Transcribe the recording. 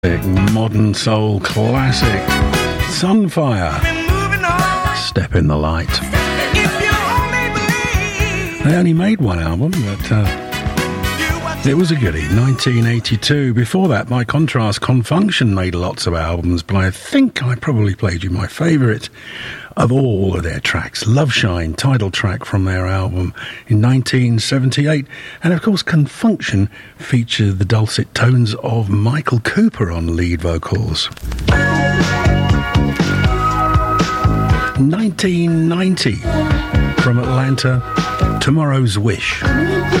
Modern soul classic, Sunfire, Step in the Light. They only made one album, but it was a goodie, 1982. Before that, by contrast, Confunction made lots of albums, but I think I probably played you my favourite of all of their tracks, Love Shine, title track from their album in 1978. And of course, Confunction featured the dulcet tones of Michael Cooper on lead vocals. 1990, from Atlanta, Tomorrow's Wish.